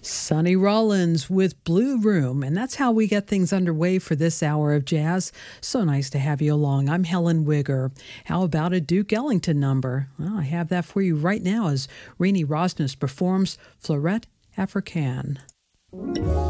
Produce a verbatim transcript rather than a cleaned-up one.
Sonny Rollins with Blue Room, and that's how we get things underway for this hour of jazz. So nice to have you along. I'm Helen Wigger. How about a Duke Ellington number? Well, I have that for you right now as Renee Rosnes performs Fleurette Africaine.